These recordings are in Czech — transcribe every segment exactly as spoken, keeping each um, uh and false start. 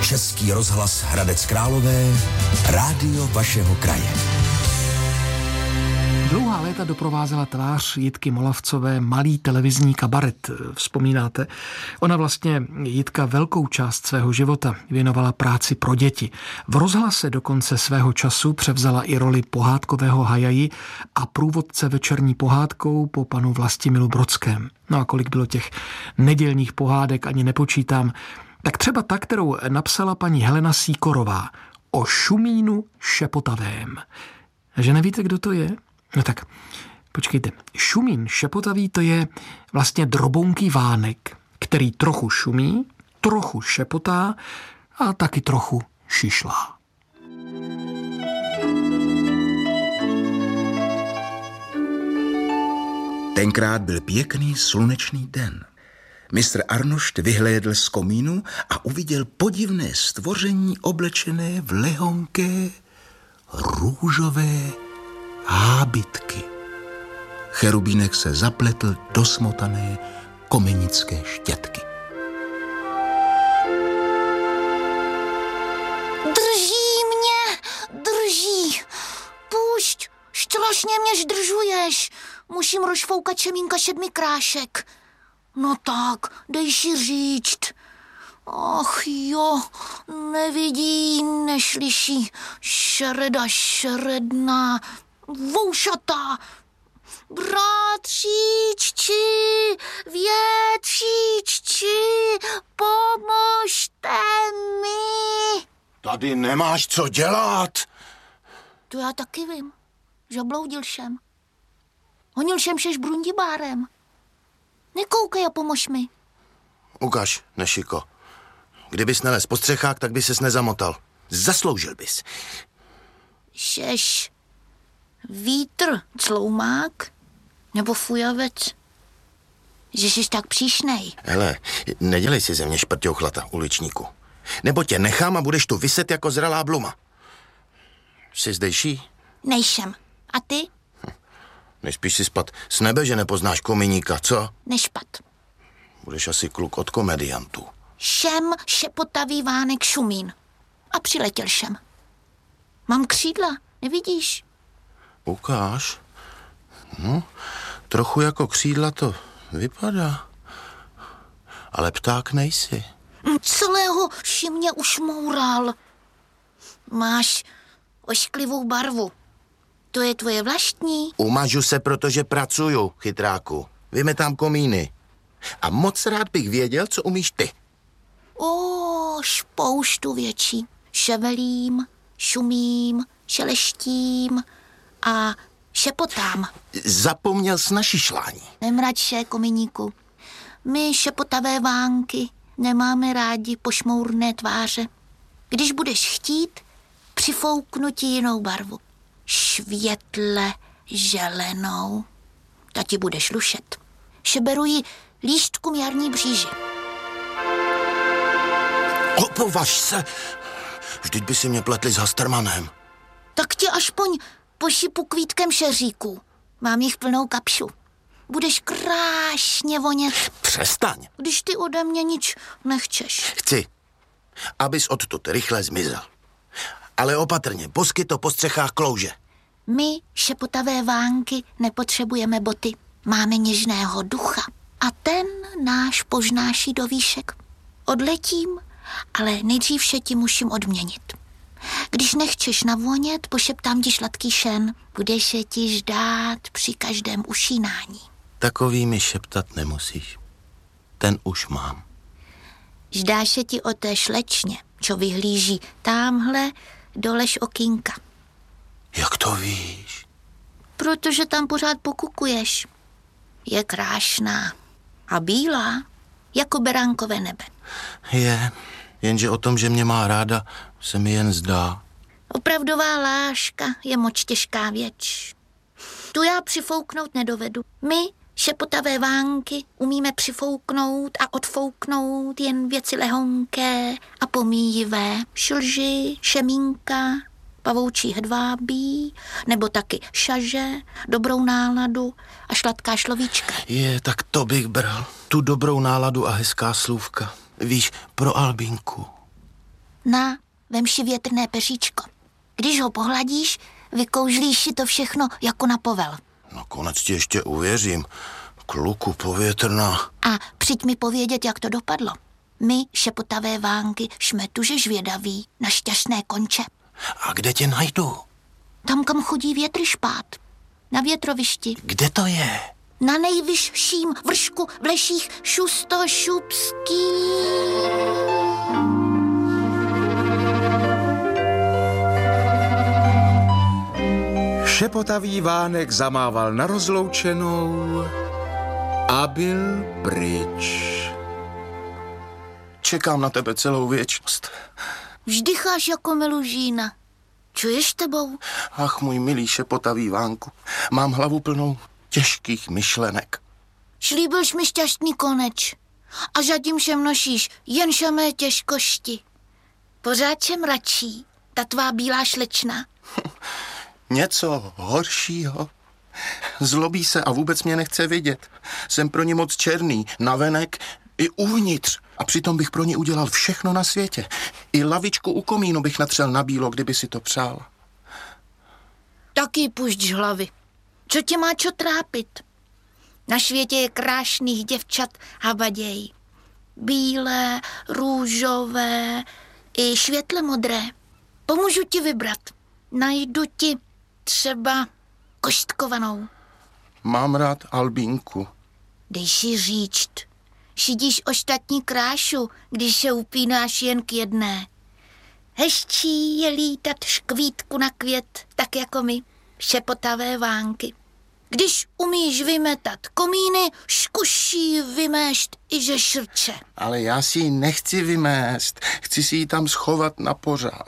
Český rozhlas Hradec Králové, rádio vašeho kraje. Dlouhá léta doprovázela tvář Jitky Molavcové malý televizní kabaret. Vzpomínáte? Ona vlastně, Jitka, velkou část svého života věnovala práci pro děti. V rozhlase dokonce svého času převzala i roli pohádkového hajaji a průvodce večerní pohádkou po panu Vlastimilu Brodském. No a kolik bylo těch nedělních pohádek, ani nepočítám. Tak třeba ta, kterou napsala paní Helena Sýkorová o Šumínu šepotavém. A že nevíte, kdo to je? No tak, počkejte. Šumín šepotavý, to je vlastně drobounký vánek, který trochu šumí, trochu šepotá a taky trochu šišlá. Tenkrát byl pěkný slunečný den. Mistr Arnošt vyhlédl z komínu a uviděl podivné stvoření oblečené v lehonké růžové hábitky. Cherubínek se zapletl do smotané komenické štětky. Drží mě, drží. Pušť, šťlašně mě ždržuješ. Musím rozfoukat čemínka šedmi krášek. No tak, dej si říct. Ach jo, nevidí, neslyší. Šreda, šredná, voušatá. Bratříčci, větříčci, pomožte mi. Tady nemáš co dělat. To já taky vím. Zabloudil jsem. Honil jsem se s brundibárem. Nekoukej a pomož mi. Ukaž, nešiko. Kdybys nelez po střechách, tak by ses nezamotal. Zasloužil bys. Šeš vítr, cloumák nebo fujavec? Že jsi tak příšnej. Hele, nedělej si ze mě šprťouchlata, uličníku. Nebo tě nechám a budeš tu viset jako zralá bluma. Jsi zdejší? Nejšem. A ty? Hm. Nejspíš si spad s nebe, že nepoznáš kominíka, co? Nešpat. Budeš asi kluk od komediantů. Šem šepotavý vánek Šumín. A přiletěl šem. Mám křídla, nevidíš? Ukáž. No, trochu jako křídla to vypadá. Ale pták nejsi. Celého si mě ušmoural. Máš ošklivou barvu. To je tvoje vlastní? Umažu se, protože pracuju, chytráku. Vymetám komíny. A moc rád bych věděl, co umíš ty. O, spoustu věcí. Ševelím, šumím, šeleštím a šepotám. Zapomněl jsi na šišlání. Nemrač se, kominíku. My šepotavé vánky nemáme rádi pošmourné tváře. Když budeš chtít, přifouknu ti jinou barvu. Švětle želenou. Ta ti bude šlušet. Šeberuji lístkům jarní bříži. Opovaž se. Vždyť by si mě pletli s Hastermanem. Tak tě aspoň pošípu kvítkem šeříků. Mám jich plnou kapšu. Budeš krásně vonět. Přestaň. Když ty ode mě nič nechceš. Chci, abys odtud rychle zmizel. Ale opatrně, posky to po střechách klouže. My, šepotavé vánky, nepotřebujeme boty. Máme něžného ducha. A ten náš požnáší do výšek. Odletím, ale nejdřív vše ti musím odměnit. Když nechceš navonět, pošeptám ti sladký šen. Budeš se ti ždát při každém ušínání. Takový mi šeptat nemusíš. Ten už mám. Ždáš se ti o té šlečně, čo vyhlíží támhle dolež okýnka. Jak to víš? Protože tam pořád pokukuješ. Je krásná a bílá, jako beránkové nebe. Je, jenže o tom, že mě má ráda, se mi jen zdá. Opravdová láska je moc těžká věc. Tu já přifouknout nedovedu. My, šepotavé vánky, umíme přifouknout a odfouknout jen věci lehonké a pomíjivé. Šlži, šemínka, pavoučí hedvábí, nebo taky šaže, dobrou náladu a sladká šlovíčka. Je, tak to bych bral. Tu dobrou náladu a hezká slůvka. Víš, pro Albínku. Na, vem si větrné peříčko. Když ho pohladíš, vykoužlíš si to všechno jako na povel. No konec ti ještě uvěřím. Kluku povětrná. A přijď mi povědět, jak to dopadlo. My, šepotavé vánky, jsme tuže žvědaví na šťastné konče. A kde tě najdu? Tam, kam chodí větry špát. Na větrovišti. Kde to je? Na nejvyšším vršku v leších Šustošupský. Šepotavý vánek zamával na rozloučenou a byl pryč. Čekám na tebe celou věčnost. Vždycháš jako melužína. Čuješ tebou? Ach, můj milý šepotavý vánku, mám hlavu plnou těžkých myšlenek. Slíbilš mi šťastný koneč a zatím se množíš jen šamé těžkosti. Pořád se mračí ta tvá bílá šlečna. Něco horšího. Zlobí se a vůbec mě nechce vidět. Jsem pro ní moc černý, navenek i uvnitř. A přitom bych pro ní udělal všechno na světě. I lavičku u komínu bych natřel na bílo, kdyby si to přála. Taky pušť z hlavy. Co tě má čo trápit? Na světě je krásných děvčat habaděj. Bílé, růžové i světle modré. Pomůžu ti vybrat. Najdu ti třeba kostkovanou. Mám rád albínku. Dej si říct. Šidíš ostatní krášu, když se upínáš jen k jedné. Hezčí je lítat škvítku na květ, tak jako my, šepotavé vánky. Když umíš vymetat komíny, zkusí vymést i ze šrče. Ale já si ji nechci vymést, chci si ji tam schovat na pořád.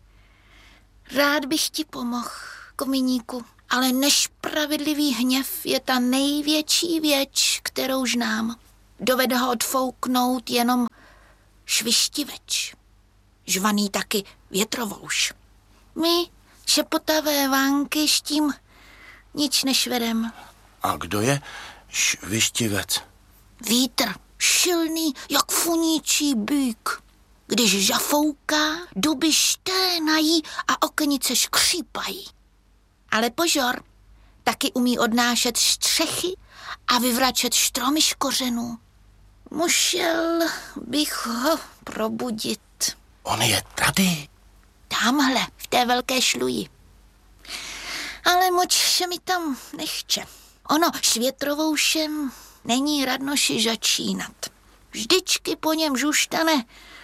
Rád bych ti pomohl, komíníku, ale nespravedlivý hněv je ta největší věc, kterou znám. Dovede ho odfouknout jenom švištiveč, žvaný taky větrovouš. My, šepotavé vánky, s tím nic nešvedem. A kdo je švištivec? Vítr, silný jak funící býk. Když žafouká, duby šténají a okenice skřípají. Ale pozor, taky umí odnášet střechy a vyvracet stromy z kořenů. Musel bych ho probudit. On je tady? Tamhle, v té velké šluji. Ale moc se mi tam nechce. Ono s větrovoušem není radno si začínat. Vždycky po něm zůstane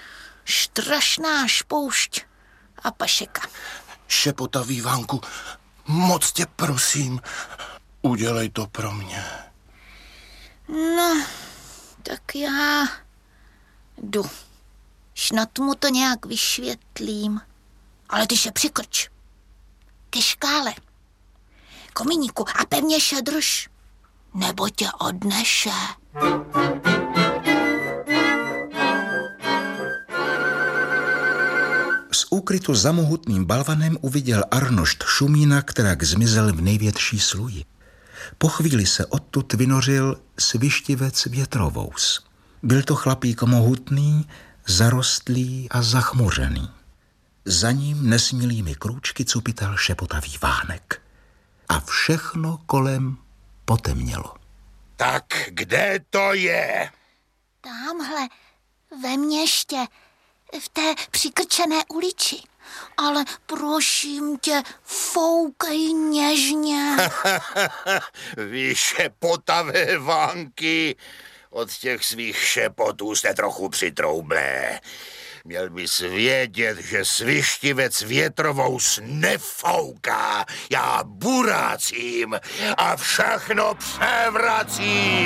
strašná špoušť a pašeka. Šepotavý vánku, moc tě prosím, udělej to pro mě. No, tak já jdu. Snad mu to nějak vysvětlím. Ale ty se přikrč. Ke škále. Komíníku, a pevně se drž, nebo tě odnese. Z úkrytu za mohutným balvanem uviděl Arnošt Šumína, kterak zmizel v největší sluji. Po chvíli se odtud vynořil svištivec větrovous. Byl to chlapík mohutný, zarostlý a zachmuřený. Za ním nesmilými krůčky cupital šepotavý vánek. A všechno kolem potemnělo. Tak kde to je? Támhle, ve městě, v té přikrčené ulici. Ale prosím tě, foukej něžně. Vy šepotavé vánky, od těch svých šepotů jste trochu přitroublé. Měl bys vědět, že svištivec větrovous nefouká. Já burácím a všechno převracím.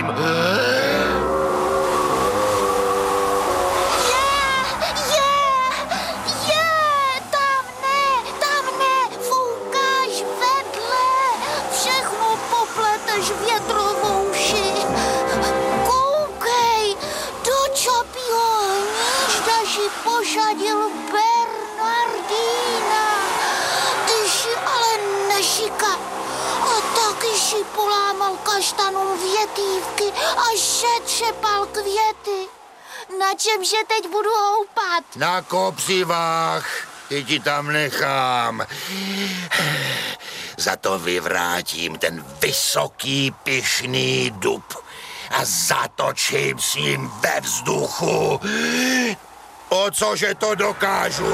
Pořadil Bernardína. Ty si ale nešika. A taky si polámal kaštanům větívky a setřepal květy. Na čemže teď budu houpat? Na kopřivách. Ty ti tam nechám. Za to vyvrátím ten vysoký, pyšný dub a zatočím s ním ve vzduchu. O cože to dokážu?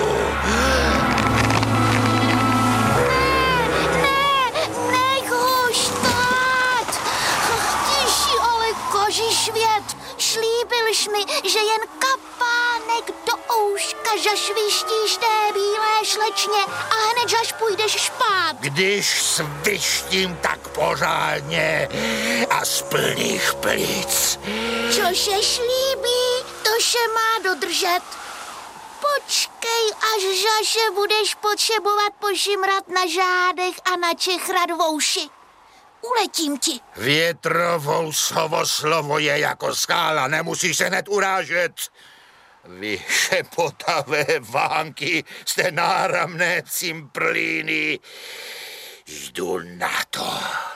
Slíbilš mi, že jen kapánek do ouška zašvištíš té bílé slečně a hned žaž půjdeš špát. Když svištím tak pořádně a z plných plic. Čože slíbí, to se má dodržet. Počkej, až žaše budeš potřebovat pošimrat na žádech a na čechrat vouši. Uletím ti. Větrovousovo slovo je jako skála, nemusíš se hned urážet. Vy šepotavé vánky, jste náramné cimprlíny. Jdu na to.